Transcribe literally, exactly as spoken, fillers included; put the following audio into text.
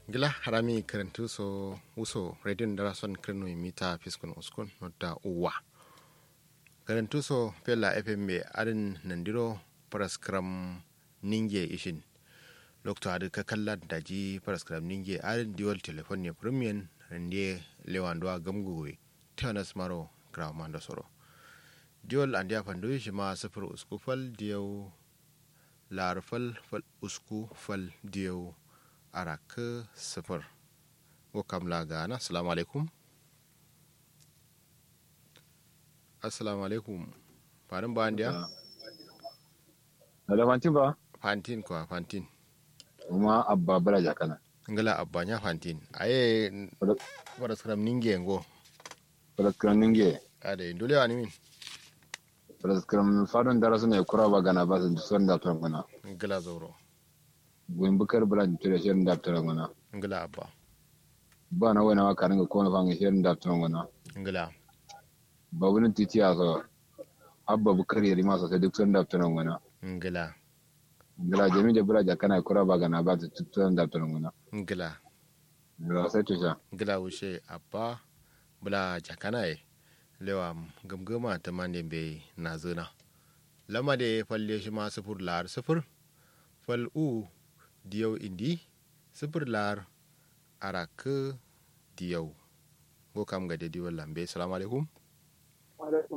gila harami karantu so uso radio ndara son kreno mita fiskon uskon nota uwa karantu so pella fm be adin nandiro paraskram ninge ishin lokto adu ka kallat daji paraskram ninge adin dual telephone ne premium rende lewandwa gamguwe tanas maro gramando soro dual andia fandu shima sifur usku fal diyo lar fal fal usku fal diyo araka sifir ko kamla gana. Assalamu alaikum. Assalamu alaikum. Farin ba andiya? Hello Fantin ba? Fantin kwa Fantin. Kuma abba bala jakana. Ngala abba nya Fantin. Aye wara skram ninge ngo. Wara skram ninge. Ade ndule wani min. Wara skram fadon darasu ne kura ba gana ba su son da tan gana. Ngala zoro. Gun bukar bala tire shirin da tan gana. Ngala abba. Ba na wani maka ringa ko na fanga shirin da tan gana. Ngala. Ba wani titi a so abba bukar yari masa sai duk son da tan gana. Ngala. Ngala jami da bala jakana kura ba gana ba su son da tan gana. Ngala. Ngala sai to sha. Ngala wushe abba bala jakana e lewa gamgama ta mande be nazuna. Lama de falle shi ma sifur lar sifur fal u diyau indi sifir lar araka diyau ko kam ga dadi wallan be. Assalamu alaikum.